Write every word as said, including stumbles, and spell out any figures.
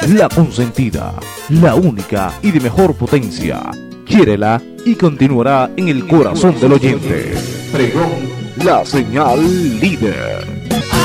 la consentida, la única y de mejor potencia. Quiérela y continuará en el corazón del oyente. Pregón, la señal líder.